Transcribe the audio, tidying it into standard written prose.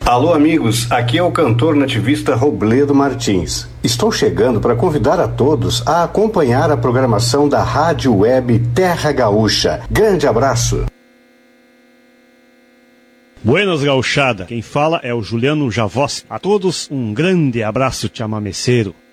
Alô, amigos, aqui é o cantor nativista Robledo Martins. Estou chegando para convidar a todos a acompanhar a programação da Rádio Web Terra Gaúcha. Grande abraço! Buenas, gauchada. Quem fala é o Juliano Javossi. A todos um grande abraço chamameceiro.